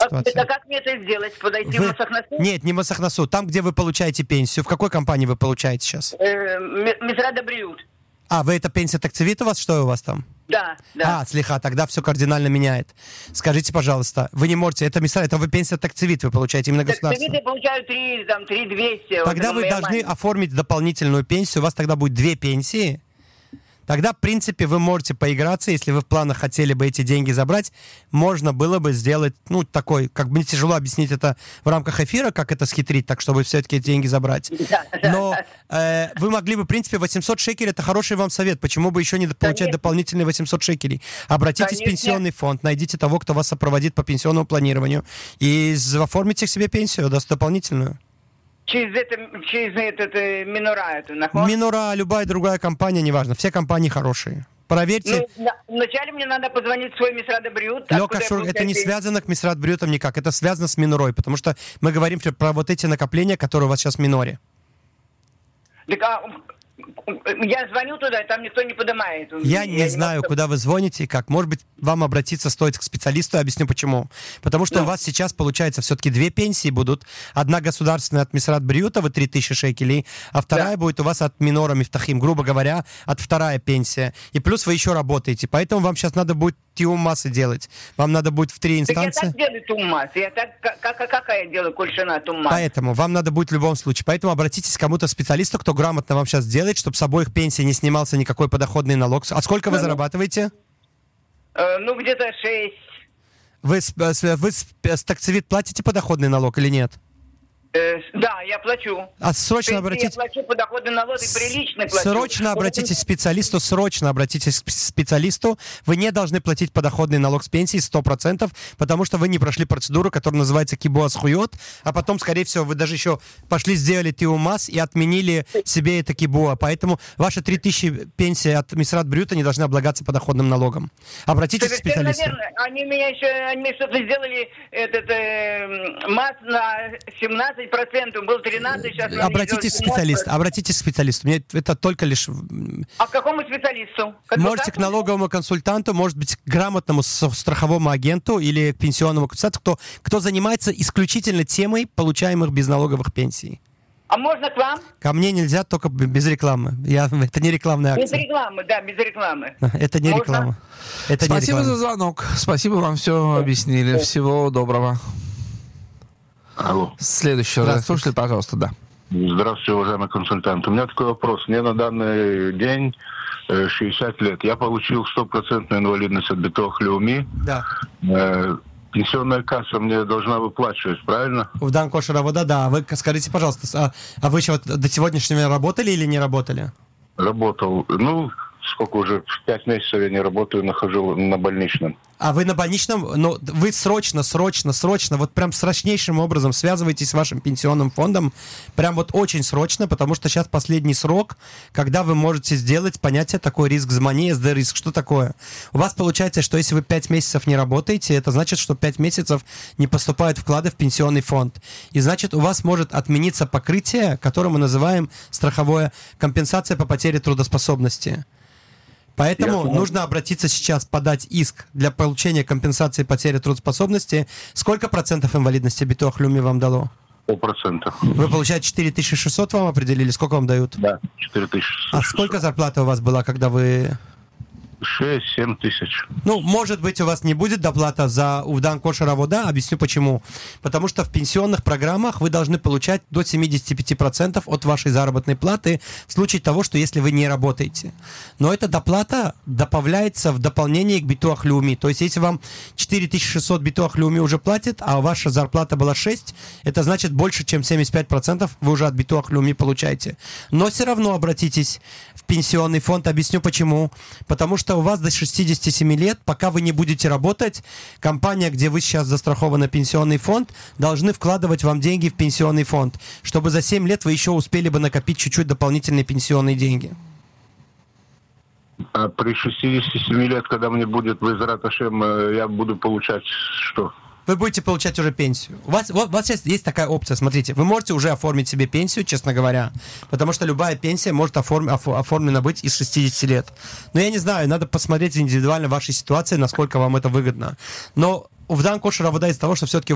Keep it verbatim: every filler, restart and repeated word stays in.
ситуация. А как мне это сделать? Подойти Вы... в Масахнасу? Нет, не в Масахнасу. Там, где вы получаете пенсию. В какой компании вы получаете сейчас? Э, Мисрад Абриут. А, вы это пенсия такцевит у вас? Что у вас там? Да, да. А, слегка, тогда все кардинально меняет. Скажите, пожалуйста, вы не можете, это Мисрад, это вы пенсия такцевит, вы получаете именно государство. Такцевит я получаю три, там, три двести. Тогда вот, вы должны мама. оформить дополнительную пенсию, у вас тогда будет две пенсии. Тогда, в принципе, вы можете поиграться, если вы в планах хотели бы эти деньги забрать, можно было бы сделать, ну, такой, как бы мне тяжело объяснить это в рамках эфира, как это схитрить, так, чтобы все-таки эти деньги забрать. Но э, вы могли бы, в принципе, восемьсот шекелей, это хороший вам совет, почему бы еще не получать Конечно. дополнительные восемьсот шекелей? Обратитесь Конечно. в пенсионный фонд, найдите того, кто вас сопроводит по пенсионному планированию, и оформите себе пенсию, даст дополнительную. Через это, через этот э, Минура это наход? Минура, любая другая компания, неважно, все компании хорошие. Проверьте. Ну, на, вначале мне надо позвонить в свой Мисрад Абриут. Лёка, Шур, это не связано к Мисрад Брютом никак, это связано с Минурой, потому что мы говорим про вот эти накопления, которые у вас сейчас в Миноре. Так, а, я звоню туда, там никто не поднимает. Я не я знаю, не могу... куда вы звоните и как. Может быть, вам обратиться стоит к специалисту, я объясню почему. Потому что Ну. у вас сейчас, получается, все-таки две пенсии будут. Одна государственная от Мисрат Брюта, вы три тысячи шекелей, а вторая Да. будет у вас от Минора Мифтахим, грубо говоря, от вторая пенсия. И плюс вы еще работаете, поэтому вам сейчас надо будет тиум массы делать. Вам надо будет в три Так инстанции. я так делаю туммас. Я так, как, как, как я делаю кольшина туммас? Поэтому вам надо будет в любом случае. Поэтому обратитесь к кому-то специалисту, кто грамотно вам сейчас сделает, чтобы с обоих пенсий не снимался никакой подоходный налог. А сколько вы Да. зарабатываете? Э, ну, где-то шесть. Вы, с- с- вы с с такцевит платите подоходный налог или нет? Э, да, я плачу. А срочно Пенсии обратитесь... Я плачу подоходный налог и прилично плачу. Срочно обратитесь к специалисту, срочно обратитесь к специалисту. Вы не должны платить подоходный налог с пенсии сто процентов, потому что вы не прошли процедуру, которая называется кибуас хуйот, а потом, скорее всего, вы даже еще пошли, сделали тиумас и отменили себе это кибуа. Поэтому ваши три тысячи пенсии от Мисрат Брюта не должны облагаться подоходным налогом. Обратитесь к Совершенно специалисту. верно. Они меня еще, они мне что-то сделали, этот э, мат на семнадцать процентов, был тринадцать, сейчас... они Обратитесь к сделали специалисту. Обратитесь к специалисту. Мне это только лишь... А к какому специалисту? К Можете к адвокату? налоговому консультанту, может быть, к грамотному с- страховому агенту или к пенсионному консультанту, кто, кто занимается исключительно темой получаемых безналоговых пенсий. А можно к вам? Ко мне нельзя, только б- без рекламы. Я, это не рекламная Без акция. рекламы, да, без рекламы. Это не Можно? реклама. Это не Спасибо реклама. за звонок. Спасибо, вам все объяснили. Всего доброго. Алло. Следующий Здравствуйте. слушатель, пожалуйста, да. Здравствуйте, уважаемый консультант. У меня такой вопрос. Мне на данный день э, шестьдесят лет. Я получил стопроцентную инвалидность от Битох Леуми. Да. Э, Пенсионная касса мне должна выплачивать, правильно? В Дан Кошера вода, да. А Вы скажите, пожалуйста, а, а вы еще вот до сегодняшнего дня работали или не работали? Работал. Ну, сколько уже? Пять месяцев я не работаю, нахожу на больничном. А вы на больничном, но вы срочно, срочно, срочно, вот прям срочнейшим образом связываетесь с вашим пенсионным фондом, прям вот очень срочно, потому что сейчас последний срок, когда вы можете сделать понятие такой риск змани, эс дэ-риск. Что такое? У вас получается, что если вы пять месяцев не работаете, это значит, что пять месяцев не поступают вклады в пенсионный фонд. И значит, у вас может отмениться покрытие, которое мы называем страховая компенсация по потере трудоспособности. Поэтому Я нужно обратиться сейчас, подать иск для получения компенсации потери трудоспособности. Сколько процентов инвалидности Битох Люми вам дало? Полпроцента. Вы получаете четыре тысячи шестьсот, вам определили? Сколько вам дают? Да, четыре тысячи. А сколько зарплата у вас была, когда вы... шесть-семь тысяч. Ну, может быть, у вас не будет доплата за Увдан Кошера вода. Объясню почему. Потому что в пенсионных программах вы должны получать до семьдесят пять процентов от вашей заработной платы в случае того, что если вы не работаете. Но эта доплата добавляется в дополнение к Битуах Леуми. То есть, если вам четыре тысячи шестьсот Битуах Леуми уже платит, а ваша зарплата была шесть, это значит больше, чем семьдесят пять процентов вы уже от Битуах Леуми получаете. Но все равно обратитесь в пенсионный фонд. Объясню почему. Потому что у вас до шестидесяти семи лет, пока вы не будете работать, компания, где вы сейчас застрахованы, пенсионный фонд, должны вкладывать вам деньги в пенсионный фонд, чтобы за семь лет вы еще успели бы накопить чуть-чуть дополнительные пенсионные деньги. А при шестидесяти семи лет, когда мне будет Визрат Ашем, э, я буду получать что? Вы будете получать уже пенсию. У вас, вот, у вас сейчас есть такая опция, смотрите, вы можете уже оформить себе пенсию, честно говоря, потому что любая пенсия может оформ, оф, оформлена быть из шестидесяти лет. Но я не знаю, надо посмотреть индивидуально вашей ситуации, насколько вам это выгодно. Но Увдан Кошера вода из того, что все-таки